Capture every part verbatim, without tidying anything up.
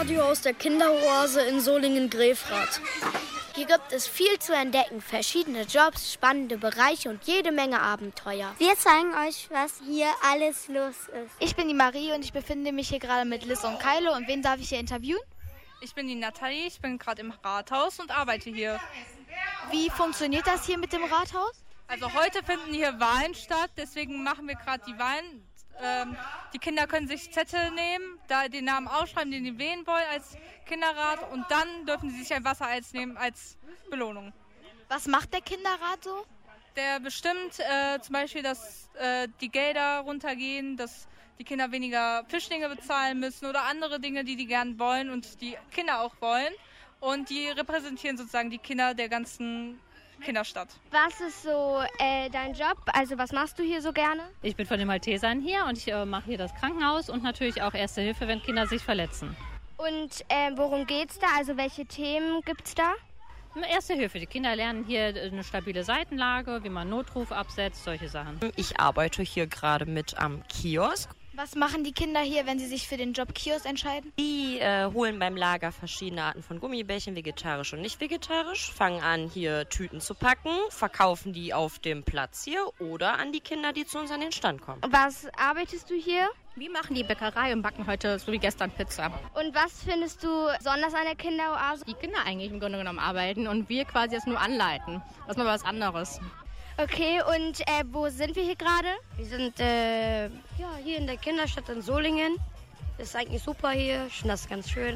Radio aus der Kinderoase in Solingen-Grefrath. Hier gibt es viel zu entdecken, verschiedene Jobs, spannende Bereiche und jede Menge Abenteuer. Wir zeigen euch, was hier alles los ist. Ich bin die Marie und ich befinde mich hier gerade mit Liz und Kylo. Und wen darf ich hier interviewen? Ich bin die Nathalie, ich bin gerade im Rathaus und arbeite hier. Wie funktioniert das hier mit dem Rathaus? Also heute finden hier Wahlen statt, deswegen machen wir gerade die Wahlen. Ähm, die Kinder können sich Zettel nehmen, da den Namen aufschreiben, den sie wählen wollen als Kinderrat, und dann dürfen sie sich ein Wassereis nehmen als Belohnung. Was macht der Kinderrat so? Der bestimmt äh, zum Beispiel, dass äh, die Gelder runtergehen, dass die Kinder weniger Fischlinge bezahlen müssen oder andere Dinge, die die gern wollen und die Kinder auch wollen. Und die repräsentieren sozusagen die Kinder der ganzen Kinderstadt. Was ist so äh, dein Job? Also was machst du hier so gerne? Ich bin von den Maltesern hier und ich äh, mache hier das Krankenhaus und natürlich auch Erste Hilfe, wenn Kinder sich verletzen. Und äh, worum geht's da? Also welche Themen gibt's da? Erste Hilfe. Die Kinder lernen hier eine stabile Seitenlage, wie man Notruf absetzt, solche Sachen. Ich arbeite hier gerade mit am Kiosk. Was machen die Kinder hier, wenn sie sich für den Job Kiosk entscheiden? Die äh, holen beim Lager verschiedene Arten von Gummibärchen, vegetarisch und nicht vegetarisch, fangen an, hier Tüten zu packen, verkaufen die auf dem Platz hier oder an die Kinder, die zu uns an den Stand kommen. Was arbeitest du hier? Wir machen die Bäckerei und backen heute, so wie gestern, Pizza. Und was findest du besonders an der Kinderoase? Die Kinder eigentlich im Grunde genommen arbeiten und wir quasi jetzt nur anleiten. Das ist mal was anderes. Okay, und äh, wo sind wir hier gerade? Wir sind äh, ja, hier in der Kinderstadt in Solingen. Das ist eigentlich super hier, ich finde das ganz schön.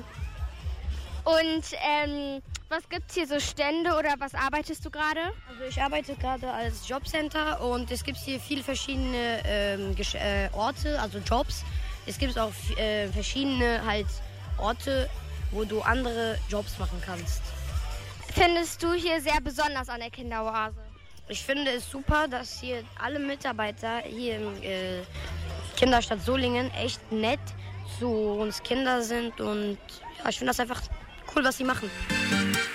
Und ähm, was gibt's hier so Stände oder was arbeitest du gerade? Also ich arbeite gerade als Jobcenter und es gibt hier viele verschiedene ähm, äh, Orte, also Jobs. Es gibt auch äh, verschiedene halt Orte, wo du andere Jobs machen kannst. Findest du hier sehr besonders an der Kinderoase? Ich finde es super, dass hier alle Mitarbeiter hier im äh, Kinderstadt Solingen echt nett zu uns Kinder sind und ja, ich finde das einfach cool, was sie machen.